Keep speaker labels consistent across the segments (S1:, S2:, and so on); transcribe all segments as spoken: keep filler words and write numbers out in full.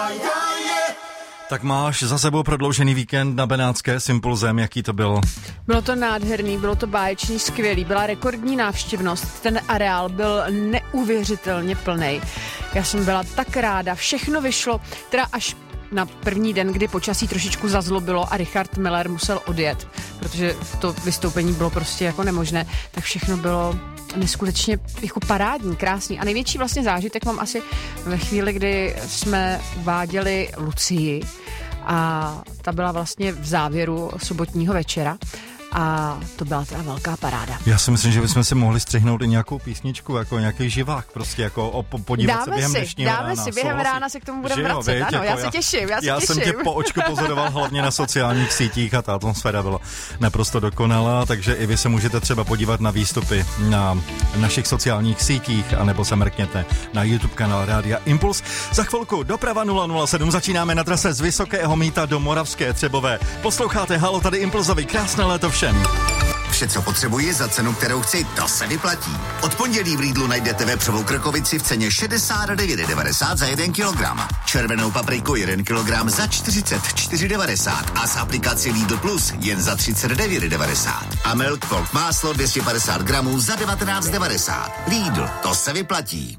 S1: Tak máš za sebou prodloužený víkend na Benátské s Impulzem, jaký to bylo?
S2: Bylo to nádherný, bylo to báječný, skvělý, byla rekordní návštěvnost, ten areál byl neuvěřitelně plnej. Já jsem byla tak ráda, všechno vyšlo, teda až na první den, kdy počasí trošičku zazlobilo a Richard Miller musel odjet, protože to vystoupení bylo prostě jako nemožné, tak všechno bylo neskutečně jako parádní, krásný. A největší vlastně zážitek mám asi ve chvíli, kdy jsme váděli Lucii a ta byla vlastně v závěru sobotního večera. A to byla teda velká paráda.
S1: Já si myslím, že bychom si mohli střihnout i nějakou písničku, jako nějaký živák, prostě jako o, podívat
S2: dáme
S1: se během
S2: si,
S1: dnešního
S2: dáme
S1: rána.
S2: si, během rána se k tomu budeme vracet. Ano, jako já se těším, já se
S1: já
S2: těším.
S1: jsem tě po očku pozoroval hlavně na sociálních sítích a ta atmosféra byla naprosto dokonalá, takže i vy se můžete třeba podívat na výstupy na našich sociálních sítích, anebo se mrkněte na YouTube kanál Rádia Impuls. Za chvilku doprava nula nula sedm začínáme na trase z Vysokého Mýta do Moravské Třebové. Posloucháte Halo, tady Impulzovi, krásné léto všem.
S3: Vše, co potřebuji za cenu, kterou chci, to se vyplatí. Od pondělí v Lidlu najdete vepřovou krkovici v ceně šedesát devět devadesát za jeden kilogram. Červenou papriku jeden kilogram za čtyřicet čtyři devadesát a s aplikací Lidl Plus jen za třicet devět devadesát. A Milk Folk máslo dvě stě padesát gramů za devatenáct devadesát. Lidl, to se vyplatí.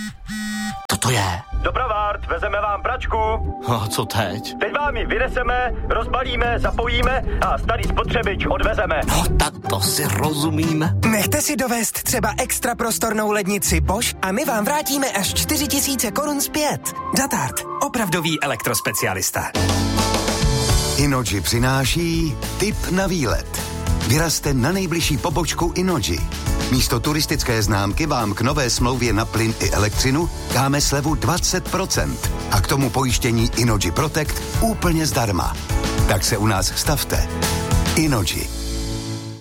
S4: Co to je?
S5: Dopravárt, vezeme vám pračku.
S4: A co teď?
S5: Teď vám ji vyneseme, rozbalíme, zapojíme a starý spotřebič odvezeme.
S4: No tak to si rozumíme.
S6: Nechte si dovést třeba extra prostornou lednici Bosch a my vám vrátíme až čtyři tisíce korun zpět. Datart, opravdový elektrospecialista.
S3: Innogy přináší tip na výlet. Vyrazte na nejbližší pobočku Innogy. Místo turistické známky vám k nové smlouvě na plyn i elektřinu dáme slevu dvacet procent a k tomu pojištění Innogy Protect úplně zdarma. Tak se u nás stavte. Innogy.